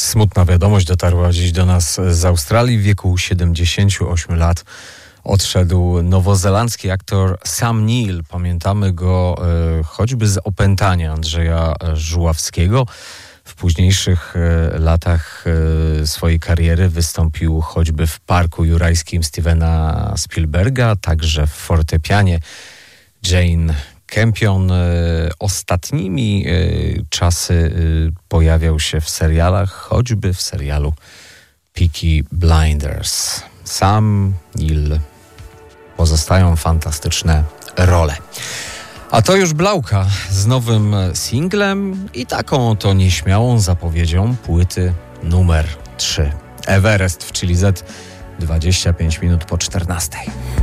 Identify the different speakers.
Speaker 1: Smutna wiadomość dotarła dziś do nas z Australii. W wieku 78 lat odszedł nowozelandzki aktor Sam Neill. Pamiętamy go choćby z opętania Andrzeja Żuławskiego. W późniejszych latach swojej kariery wystąpił choćby w Parku Jurajskim Stevena Spielberga, także w Fortepianie Jane Campion. Ostatnimi czasy pojawiał się w serialach, choćby w serialu Peaky Blinders. Sam Neill. Pozostają fantastyczne role. A to już Blauka z nowym singlem i taką to nieśmiałą zapowiedzią płyty numer 3. Everest w Chili Z, 25 minut po 14.